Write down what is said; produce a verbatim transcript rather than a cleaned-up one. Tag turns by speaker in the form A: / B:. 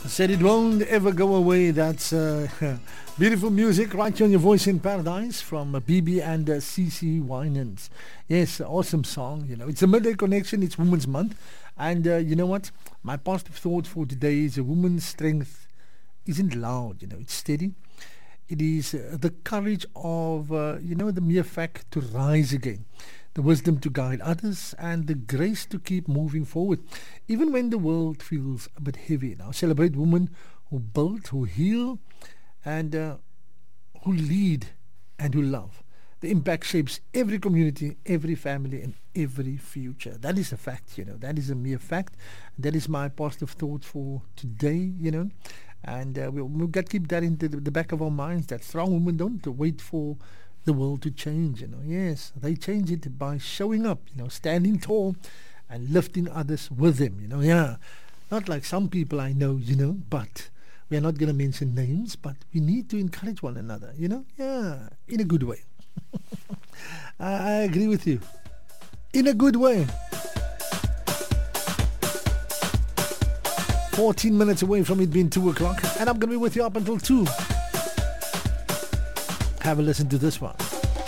A: Said it won't ever go away. That's uh, beautiful music right here on your Voice in Paradise from uh, B B and uh, C C Winans. Yes, awesome song. You know, it's a midday connection. It's Women's Month, and uh, you know what? My positive thought for today is a woman's strength isn't loud. You know, it's steady. It is uh, the courage of uh, you know the mere fact to rise again, the wisdom to guide others, and the grace to keep moving forward, even when the world feels a bit heavy. Now, celebrate women who build, who heal, and uh, who lead and who love. The impact shapes every community, every family, and every future. That is a fact, you know. That is a mere fact. That is my positive thought for today, you know. And uh, we, we've got to keep that in the, the back of our minds, that strong women don't wait for the world to change, you know. Yes, they change it by showing up, you know, standing tall and lifting others with them, you know. Yeah, not like some people I know, you know, but we are not going to mention names, but we need to encourage one another, you know. Yeah, in a good way. I, I agree with you. In a good way. fourteen minutes away from it being two o'clock, and I'm going to be with you up until two. Have a listen to this one.